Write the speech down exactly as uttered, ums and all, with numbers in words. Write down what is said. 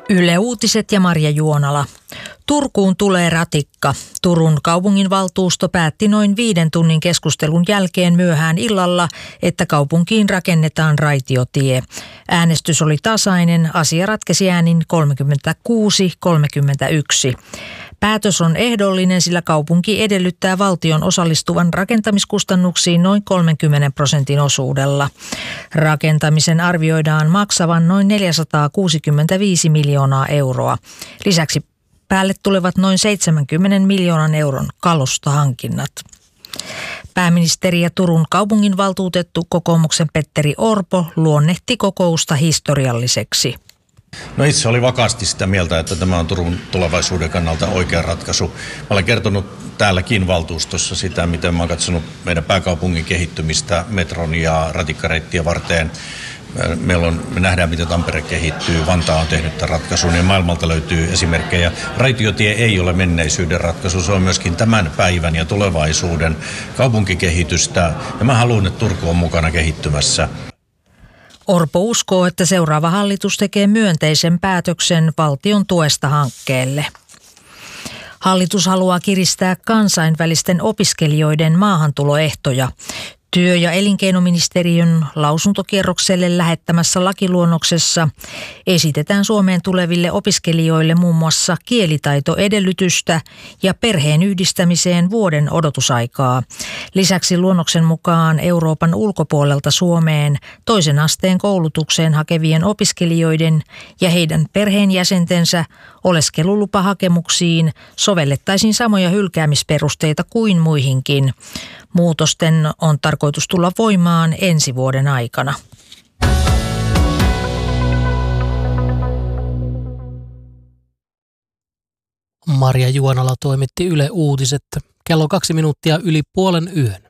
Yle Uutiset ja Marja Juonala. Turkuun tulee ratikka. Turun kaupunginvaltuusto päätti noin viiden tunnin keskustelun jälkeen myöhään illalla, että kaupunkiin rakennetaan raitiotie. Äänestys oli tasainen, asia ratkesi äänin kolmekymmentäkuusi kolmekymmentäyksi. Päätös on ehdollinen, sillä kaupunki edellyttää valtion osallistuvan rakentamiskustannuksiin noin kolmenkymmenen prosentin osuudella. Rakentamisen arvioidaan maksavan noin neljäsataakuusikymmentäviisi miljoonaa euroa. Lisäksi päälle tulevat noin seitsemänkymmenen miljoonan euron kalustohankinnat. Pääministeri ja Turun kaupunginvaltuutettu kokoomuksen Petteri Orpo luonnehti kokousta historialliseksi. No itse oli vakaasti sitä mieltä, että tämä on Turun tulevaisuuden kannalta oikea ratkaisu. Mä olen kertonut täälläkin valtuustossa sitä, miten mä oon katsonut meidän pääkaupungin kehittymistä metron ja ratikkareittiä varten. Meillä on, me nähdään, miten Tampere kehittyy. Vantaa on tehnyt tämän ratkaisun ja maailmalta löytyy esimerkkejä. Raitiotie ei ole menneisyyden ratkaisu, se on myöskin tämän päivän ja tulevaisuuden kaupunkikehitystä. Ja mä haluan, että Turku on mukana kehittymässä. Orpo uskoo, että seuraava hallitus tekee myönteisen päätöksen valtion tuesta hankkeelle. Hallitus haluaa kiristää kansainvälisten opiskelijoiden maahantuloehtoja. Työ- ja elinkeinoministeriön lausuntokierrokselle lähettämässä lakiluonnoksessa esitetään Suomeen tuleville opiskelijoille muun muassa kielitaitoedellytystä ja perheen yhdistämiseen vuoden odotusaikaa. Lisäksi luonnoksen mukaan Euroopan ulkopuolelta Suomeen toisen asteen koulutukseen hakevien opiskelijoiden ja heidän perheenjäsentensä oleskelulupahakemuksiin sovellettaisiin samoja hylkäämisperusteita kuin muihinkin. Muutosten on tarkoitus tulla voimaan ensi vuoden aikana. Marja Juonala toimitti Yle Uutiset. Kello kaksi minuuttia yli puolen yön.